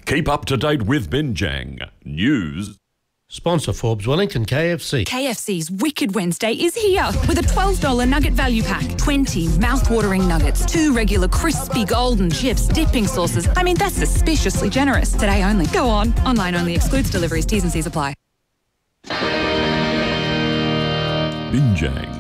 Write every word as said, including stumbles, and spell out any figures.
Keep up to date with Binjang News. Sponsor Forbes Wellington K F C. K F C's Wicked Wednesday is here with a twelve dollars nugget value pack. twenty mouth-watering nuggets, two regular crispy golden chips, dipping sauces. I mean, that's suspiciously generous. Today only. Go on. Online only. Excludes deliveries. T's and C's apply. Binjang